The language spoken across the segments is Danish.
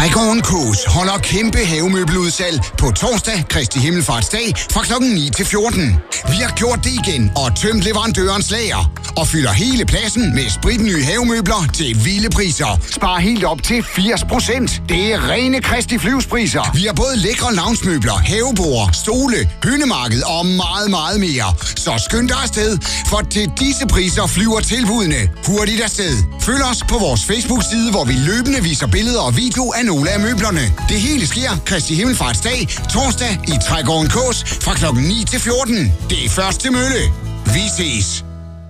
Trægården Kås holder kæmpe havemøbeludsalg på torsdag, Kristi Himmelfartsdag, fra kl. 9 til 14. Vi har gjort det igen og tømt leverandørens lager og fylder hele pladsen med spritnye havemøbler til vilde priser. Spar helt op til 80%. Det er rene Kristi Flyvspriser. Vi har både lækre loungemøbler, havebord, stole, hønnemarked og meget, meget mere. Så skynd dig afsted, for til disse priser flyver tilbudene hurtigt afsted. Følg os på vores Facebook-side, hvor vi løbende viser billeder og video af nogle af møblerne. Det hele sker Kristi Himmelfartsdag, torsdag i Trægården Kås fra kl. 9 til 14. Det er første mølle. Vi ses.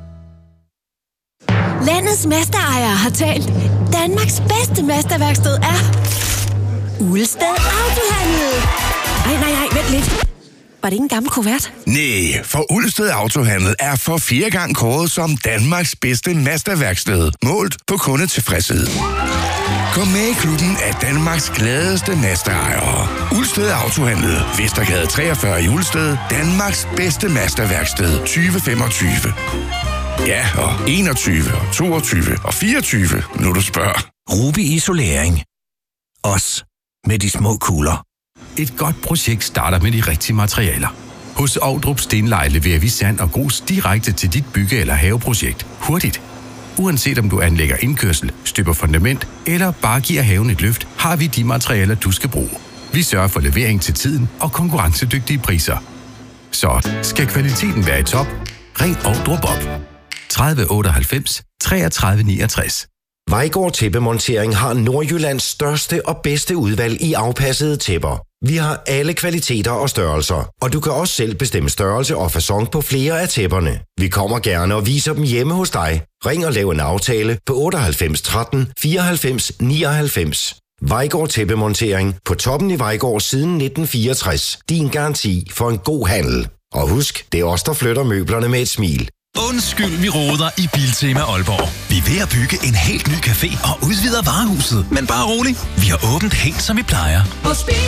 Landets Mazda-ejere har talt. Danmarks bedste Mazda-værksted er Ulsted Autohandel. Nej, vent lidt. Var det ikke en gammel kuvert? Nej, for Ulsted Autohandel er for 4. gang kåret som Danmarks bedste Mazda-værksted, målt på kundetilfredshed. Kom med i klubben af Danmarks gladeste Mazda-ejere. Ulsted Autohandel, Vestergade 43 i Ulsted, Danmarks bedste Mazda-værksted 2025. Ja, og 21, og 22, og 24, nu du spørger. Ruby Isolering. Os med de små kugler. Et godt projekt starter med de rigtige materialer. Hos Ovdrup Stenlej leverer vi sand og grus direkte til dit bygge- eller haveprojekt. Hurtigt. Uanset om du anlægger indkørsel, støber fundament eller bare giver haven et løft, har vi de materialer, du skal bruge. Vi sørger for levering til tiden og konkurrencedygtige priser. Så skal kvaliteten være i top, ring Ovdrup op. 30 98 33 69. Vejgaard Tæppemontering har Nordjyllands største og bedste udvalg i afpassede tæpper. Vi har alle kvaliteter og størrelser, og du kan også selv bestemme størrelse og facon på flere af tæpperne. Vi kommer gerne og viser dem hjemme hos dig. Ring og lav en aftale på 98 13 94 99. Vejgaard Tæppemontering på toppen i Vejgaard siden 1964. Din garanti for en god handel. Og husk, det er os, der flytter møblerne med et smil. Undskyld, vi roder i Biltema Aalborg. Vi er ved at bygge en helt ny café og udvider varehuset. Men bare rolig, vi har åbent helt som vi plejer.